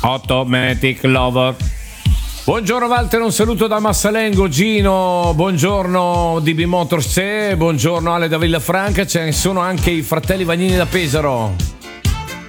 Automatic Lover. Buongiorno Walter, un saluto da Massalengo. Gino, buongiorno DB Motors, buongiorno Ale da Villafranca, ce ne sono anche i fratelli Vagnini da Pesaro.